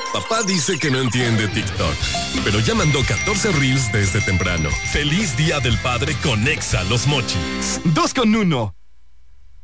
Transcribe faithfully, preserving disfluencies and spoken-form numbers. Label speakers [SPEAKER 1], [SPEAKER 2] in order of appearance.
[SPEAKER 1] Papá dice que no entiende TikTok, pero ya mandó catorce reels desde temprano. ¡Feliz Día del Padre con Exa Los Mochis!
[SPEAKER 2] Dos con uno.